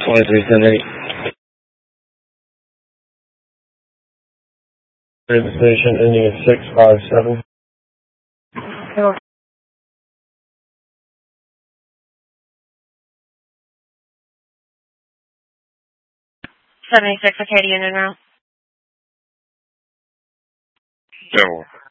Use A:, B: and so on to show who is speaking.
A: 2378. The station ending in 657.
B: 76 Acadia Union Route.
A: General.